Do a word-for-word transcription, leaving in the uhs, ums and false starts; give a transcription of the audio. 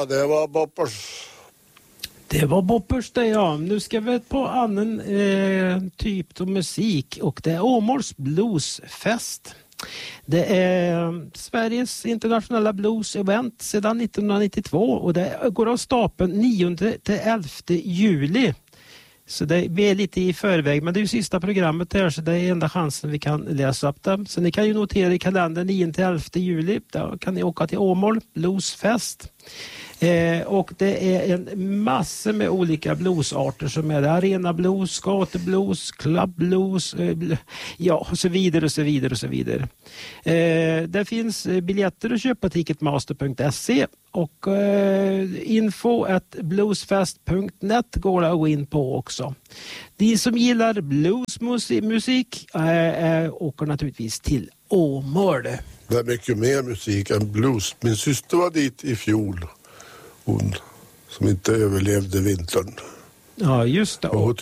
Det var Boppers. Det var Boppers det, ja. Nu ska vi på annan eh, typ av musik och det är Åmåls bluesfest. Det är Sveriges internationella blues-event sedan nittonhundranittiotvå och det går av stapeln nionde till elfte juli. Så det, vi är lite i förväg, men det är ju sista programmet här så det är enda chansen vi kan läsa upp det. Så ni kan ju notera i kalendern nionde till elfte juli, då kan ni åka till Åmål bluesfest. Eh, och det är en massa med olika bluesarter som är det. Arena blues, skateblues, club blues, eh, ja och så vidare och så vidare och så vidare. Eh, det finns biljetter att köpa på ticketmaster punkt se och eh, info at bluesfest punkt net går det att gå in på också. De som gillar bluesmusik eh, eh, åker naturligtvis till Åmål. Det är mycket mer musik än blues. Min syster var dit i fjol. Hon som inte överlevde vintern. Ja, just det. Och hon